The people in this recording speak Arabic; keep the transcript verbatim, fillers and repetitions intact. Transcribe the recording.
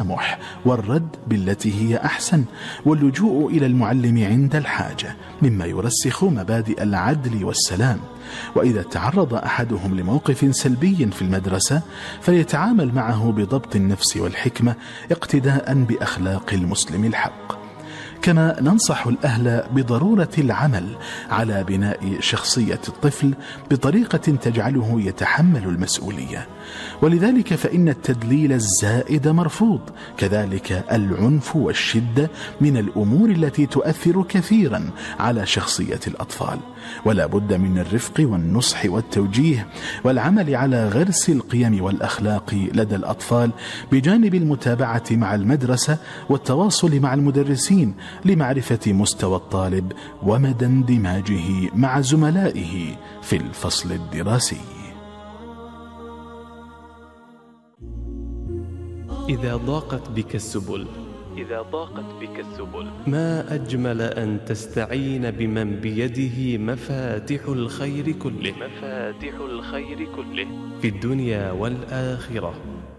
التسامح والرد بالتي هي أحسن واللجوء إلى المعلم عند الحاجة، مما يرسخ مبادئ العدل والسلام. وإذا تعرض أحدهم لموقف سلبي في المدرسة فليتعامل معه بضبط النفس والحكمة اقتداء بأخلاق المسلم الحق. كما ننصح الأهل بضرورة العمل على بناء شخصية الطفل بطريقة تجعله يتحمل المسؤولية، ولذلك فإن التدليل الزائد مرفوض، كذلك العنف والشدة من الأمور التي تؤثر كثيرا على شخصية الأطفال. ولا بد من الرفق والنصح والتوجيه والعمل على غرس القيم والأخلاق لدى الأطفال، بجانب المتابعة مع المدرسة والتواصل مع المدرسين لمعرفة مستوى الطالب ومدى اندماجه مع زملائه في الفصل الدراسي. إذا ضاقت بك السبل إذا ضاقت بك السبل ما أجمل أن تستعين بمن بيده مفاتيح الخير كله مفاتيح الخير كله في الدنيا والآخرة.